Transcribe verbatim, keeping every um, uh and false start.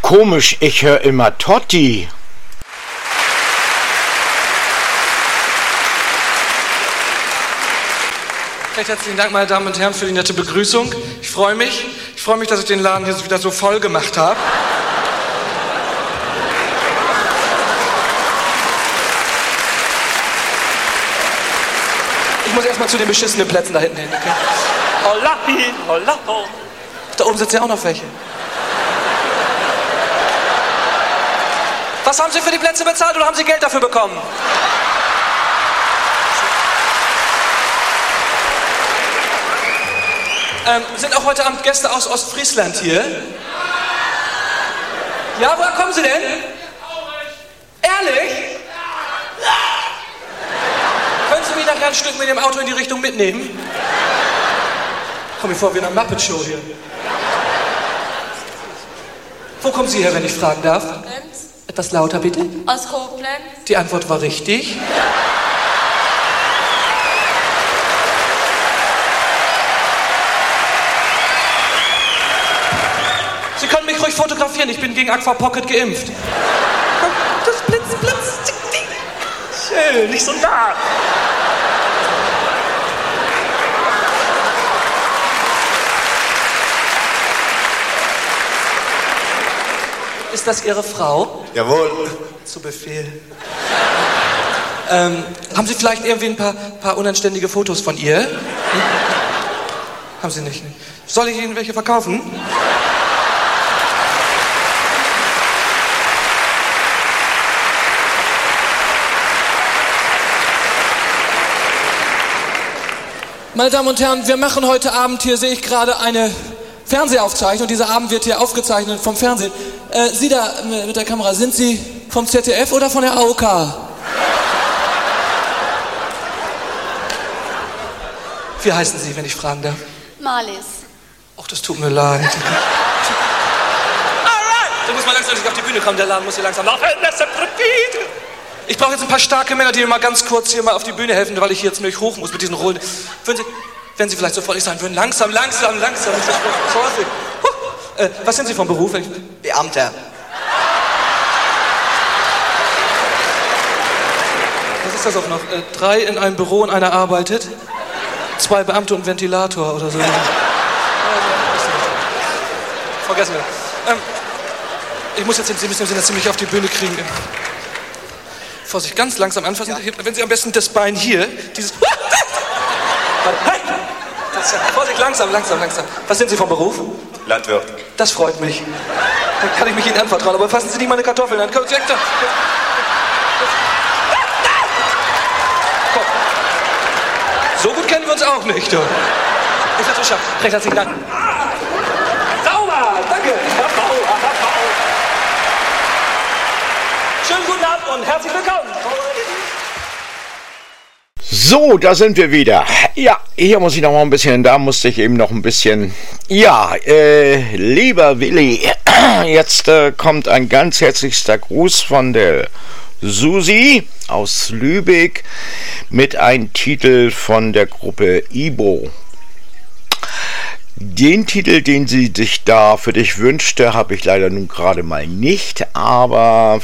Komisch, ich höre immer Totti. Recht herzlichen Dank, meine Damen und Herren, für die nette Begrüßung. Ich freue mich. Ich freue mich, dass ich den Laden hier wieder so voll gemacht habe. Ich muss erstmal zu den beschissenen Plätzen da hinten hin, okay? Hollahi, hollaho. Da oben sitzen ja auch noch welche. Was haben Sie für die Plätze bezahlt oder haben Sie Geld dafür bekommen? Ähm, sind auch heute Abend Gäste aus Ostfriesland hier? Ja, woher kommen Sie denn? Ehrlich? Können Sie mich nachher ein Stück mit dem Auto in die Richtung mitnehmen? Komm mir vor wie in einer Muppet-Show hier. Wo kommen Sie her, wenn ich fragen darf? Koblenz. Etwas lauter, bitte. Aus Koblenz. Die Antwort war richtig. Sie können mich ruhig fotografieren, ich bin gegen Aqua Pocket geimpft. Das Blitz, Blitz, schön, nicht so nah. Ist das Ihre Frau? Jawohl. Zu Befehl. ähm, haben Sie vielleicht irgendwie ein paar, paar unanständige Fotos von ihr? Hm? Haben Sie nicht? Soll ich Ihnen welche verkaufen? Meine Damen und Herren, wir machen heute Abend hier, sehe ich gerade, eine Fernsehaufzeichnung. Dieser Abend wird hier aufgezeichnet vom Fernsehen. Äh, Sie da mit der Kamera, sind Sie vom Z D F oder von der A O K? Wie heißen Sie, wenn ich fragen darf? Marlies. Ach, das tut mir leid. Alright! Da muss man langsam nicht auf die Bühne kommen, der Laden muss hier langsam laufen. Ich brauche jetzt ein paar starke Männer, die mir mal ganz kurz hier mal auf die Bühne helfen, weil ich hier jetzt nämlich hoch muss mit diesen Rollen. Würden Sie, wenn Sie vielleicht so freundlich sein würden, langsam, langsam, langsam. Vorsicht. Huh. Äh, was sind Sie vom Beruf? Beamter. Was ist das auch noch? Äh, drei in einem Büro und einer arbeitet. Zwei Beamte und Ventilator oder so. Vergessen wir. Ähm, ich muss jetzt, Sie müssen Sie das ziemlich auf die Bühne kriegen. Vorsicht, ganz langsam anfassen. Ja. Wenn Sie am besten das Bein hier, dieses... Das, Vorsicht, langsam, langsam, langsam. Was sind Sie vom Beruf? Landwirt. Das freut mich. Dann kann ich mich Ihnen anvertrauen. Aber fassen Sie nicht meine Kartoffeln an. Komm. So gut kennen wir uns auch nicht. Du. Ich hab's geschafft. Recht herzlichen Dank. Sauber, danke. Herr Bauer, Herr Bauer. Schönen guten Abend und herzlich willkommen. So, da sind wir wieder. Ja, hier muss ich noch mal ein bisschen, da musste ich eben noch ein bisschen. Ja, äh, lieber Willi, jetzt äh, kommt ein ganz herzlichster Gruß von der Susi aus Lübeck mit einem Titel von der Gruppe Ibo. Den Titel, den sie sich da für dich wünschte, habe ich leider nun gerade mal nicht, aber